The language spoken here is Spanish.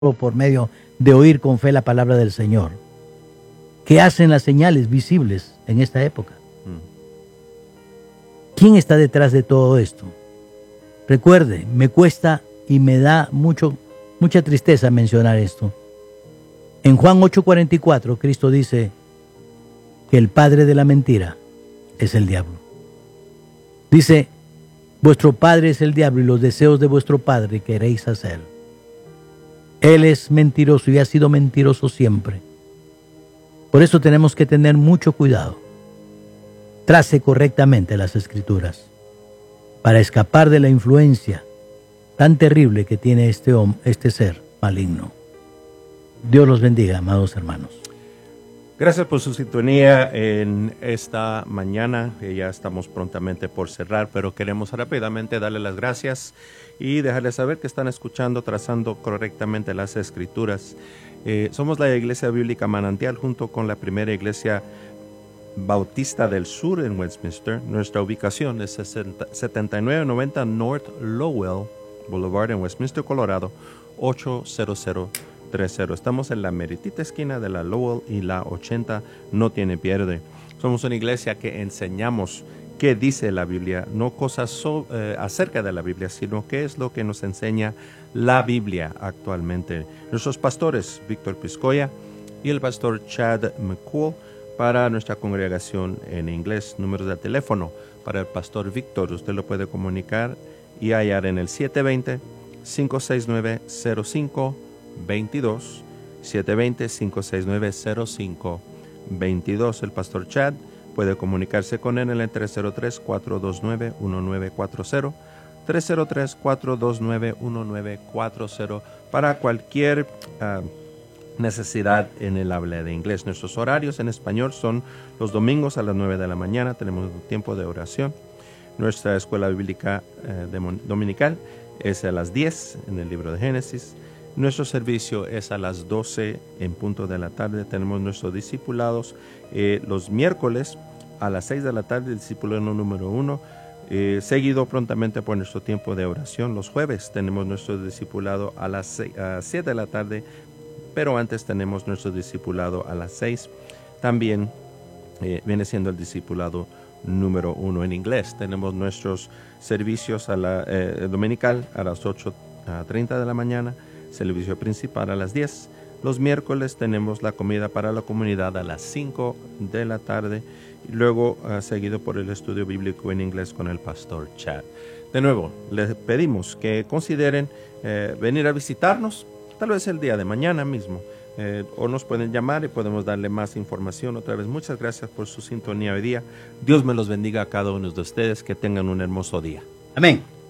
por medio de oír con fe la palabra del Señor. ¿Qué hacen las señales visibles en esta época? ¿Quién está detrás de todo esto? Recuerde, me cuesta y me da mucha tristeza mencionar esto. En Juan 8:44, Cristo dice que el padre de la mentira es el diablo. Dice, vuestro padre es el diablo y los deseos de vuestro padre queréis hacer. Él es mentiroso y ha sido mentiroso siempre. Por eso tenemos que tener mucho cuidado. Trace correctamente las Escrituras para escapar de la influencia tan terrible que tiene este ser maligno. Dios los bendiga, amados hermanos. Gracias por su sintonía en esta mañana. Ya estamos prontamente por cerrar, pero queremos rápidamente darle las gracias y dejarles saber que están escuchando, trazando correctamente las Escrituras. Somos la Iglesia Bíblica Manantial junto con la primera Iglesia Bautista del Sur en Westminster. Nuestra ubicación es 7990 North Lowell Boulevard en Westminster, Colorado, 80030. Estamos en la meritita esquina de la Lowell y la 80, no tiene pierde. Somos una iglesia que enseñamos qué dice la Biblia, no cosas acerca de la Biblia, sino qué es lo que nos enseña la Biblia actualmente. Nuestros pastores, Víctor Piscoya y el pastor Chad McCool, para nuestra congregación en inglés. Números de teléfono para el pastor Víctor, usted lo puede comunicar y hallar en el 720-569-0522, 720-569-0522. El pastor Chad puede comunicarse con él en el 303-429-1940, 303-429-1940 para cualquier necesidad en el habla de inglés. Nuestros horarios en español son los domingos a las 9 de la mañana, tenemos un tiempo de oración. Nuestra escuela bíblica dominical es a las 10 en el libro de Génesis. Nuestro servicio es a las 12 en punto de la tarde. Tenemos nuestros discipulados los miércoles a las 6 de la tarde, discipulado número 1, seguido prontamente por nuestro tiempo de oración. Los jueves tenemos nuestro discipulado a las 7 de la tarde, pero antes tenemos nuestro discipulado a las 6. También viene siendo el discipulado número 1 en inglés. Tenemos nuestros servicios a la dominical a las 8:30 de la mañana, servicio principal a las 10. Los miércoles tenemos la comida para la comunidad a las 5 de la tarde, y luego seguido por el estudio bíblico en inglés con el pastor Chad. De nuevo, les pedimos que consideren venir a visitarnos, tal vez el día de mañana mismo, o nos pueden llamar y podemos darle más información. Otra vez, muchas gracias por su sintonía hoy día. Dios me los bendiga a cada uno de ustedes. Que tengan un hermoso día. Amén.